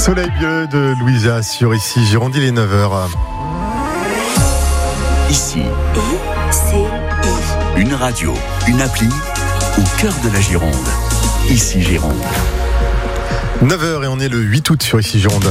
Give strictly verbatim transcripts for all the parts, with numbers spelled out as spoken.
Soleil bleu de Louisa sur ici Gironde, il est neuf heures. Ici, I C I. une radio, une appli au cœur de la Gironde. Ici Gironde. neuf heures et on est le huit août sur ici Gironde.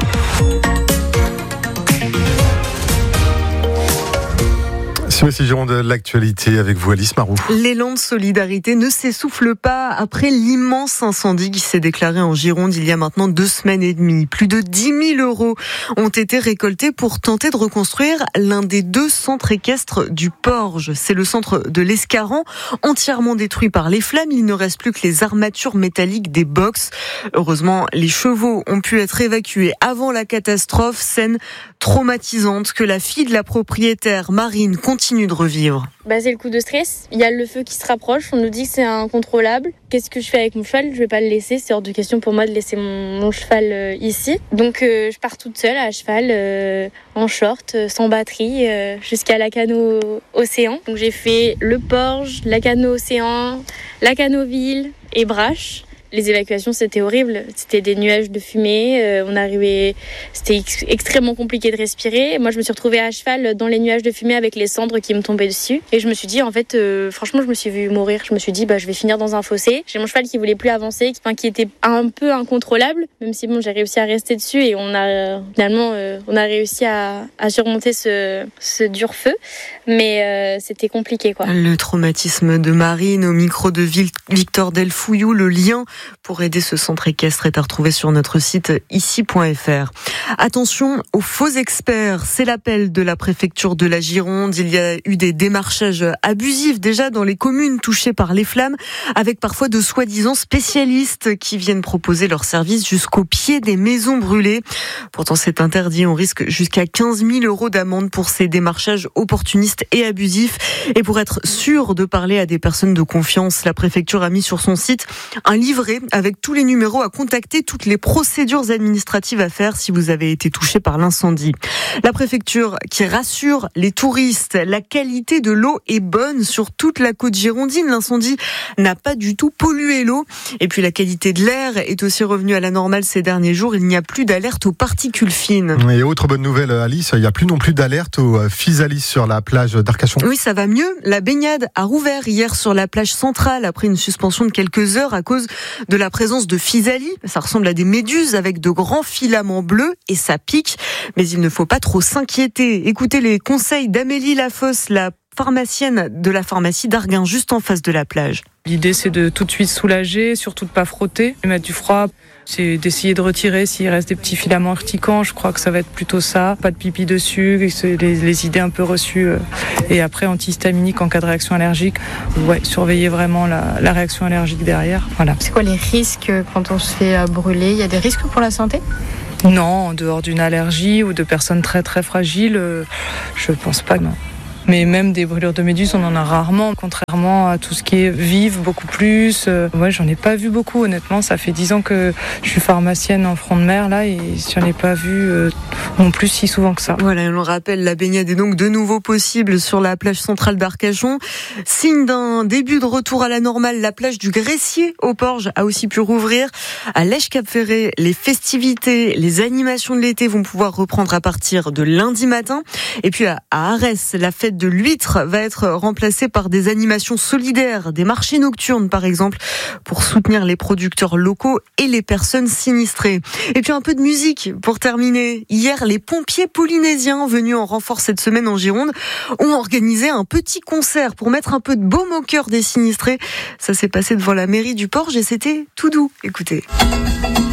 Sur ici Gironde, l'actualité avec vous Alice Marou. L'élan de solidarité ne s'essouffle pas après l'immense incendie qui s'est déclaré en Gironde il y a maintenant deux semaines et demie. Plus de dix mille euros ont été récoltés pour tenter de reconstruire l'un des deux centres équestres du Porge. C'est le centre de l'Escaran, entièrement détruit par les flammes. Il ne reste plus que les armatures métalliques des boxes. Heureusement, les chevaux ont pu être évacués avant la catastrophe, scène traumatisante que la fille de la propriétaire, Marine, continue de revivre. Bah, c'est le coup de stress. Il y a le feu qui se rapproche. On nous dit que c'est incontrôlable. Qu'est-ce que je fais avec mon cheval ? Je vais pas le laisser. C'est hors de question pour moi de laisser mon, mon cheval euh, ici. Donc euh, je pars toute seule à cheval, euh, en short, euh, sans batterie, euh, jusqu'à Lacanau Océan. Donc j'ai fait le Porge, Lacanau Océan, Lacanau Ville et Brache. Les évacuations, c'était horrible. C'était des nuages de fumée. Euh, on arrivait, c'était ex- extrêmement compliqué de respirer. Moi, je me suis retrouvée à cheval dans les nuages de fumée avec les cendres qui me tombaient dessus. Et je me suis dit, en fait, euh, franchement, je me suis vue mourir. Je me suis dit, bah, je vais finir dans un fossé. J'ai mon cheval qui voulait plus avancer, qui, enfin, qui était un peu incontrôlable. Même si bon, j'ai réussi à rester dessus et on a finalement, euh, on a réussi à, à surmonter ce, ce dur feu. Mais euh, c'était compliqué, quoi. Le traumatisme de Marine au micro de Victor Delfouillou, le lien pour aider ce centre équestre est à retrouver sur notre site ici point f r. Attention aux faux experts, c'est l'appel de la préfecture de la Gironde. Il y a eu des démarchages abusifs déjà dans les communes touchées par les flammes, avec parfois de soi-disant spécialistes qui viennent proposer leurs services jusqu'au pied des maisons brûlées. Pourtant c'est interdit, on risque jusqu'à quinze mille euros d'amende pour ces démarchages opportunistes et abusifs. Et pour être sûr de parler à des personnes de confiance, la préfecture a mis sur son site un livret avec tous les numéros à contacter, toutes les procédures administratives à faire si vous avez été touché par l'incendie. La préfecture qui rassure les touristes, la qualité de l'eau est bonne sur toute la côte girondine. L'incendie n'a pas du tout pollué l'eau. Et puis la qualité de l'air est aussi revenue à la normale ces derniers jours. Il n'y a plus d'alerte aux particules fines. Et autre bonne nouvelle Alice, il n'y a plus non plus d'alerte aux physalis sur la plage d'Arcachon. Oui, ça va mieux. La baignade a rouvert hier sur la plage centrale après une suspension de quelques heures à cause de la présence de physalis. Ça ressemble à des méduses avec de grands filaments bleus et ça pique. Mais il ne faut pas trop s'inquiéter. Écoutez les conseils d'Amélie Lafosse, la pharmacienne de la pharmacie d'Arguin, juste en face de la plage. L'idée, c'est de tout de suite soulager, surtout de pas frotter, mettre du froid. C'est d'essayer de retirer s'il reste des petits filaments urticants. Je crois que ça va être plutôt ça. Pas de pipi dessus, les, les idées un peu reçues. Et après, antihistaminique en cas de réaction allergique. Ouais, surveiller vraiment la, la réaction allergique derrière. Voilà. C'est quoi les risques quand on se fait brûler ? Il y a des risques pour la santé ? Non, en dehors d'une allergie ou de personnes très très fragiles, je pense pas, non. Mais même des brûlures de méduses, on en a rarement, contrairement à tout ce qui est vif, beaucoup plus. Euh, ouais, j'en ai pas vu beaucoup, honnêtement. Ça fait dix ans que je suis pharmacienne en front de mer, là, et j'en ai pas vu euh, non plus si souvent que ça. Voilà, on le rappelle, la baignade est donc de nouveau possible sur la plage centrale d'Arcachon. Signe d'un début de retour à la normale, la plage du Gressier au Porge a aussi pu rouvrir. À Lèche-Cap-Ferré, les festivités, les animations de l'été vont pouvoir reprendre à partir de lundi matin. Et puis à Arès, la fête de l'huître va être remplacée par des animations solidaires, des marchés nocturnes par exemple, pour soutenir les producteurs locaux et les personnes sinistrées. Et puis un peu de musique pour terminer. Hier, les pompiers polynésiens venus en renfort cette semaine en Gironde ont organisé un petit concert pour mettre un peu de baume au cœur des sinistrés. Ça s'est passé devant la mairie du Porge et c'était tout doux. Écoutez.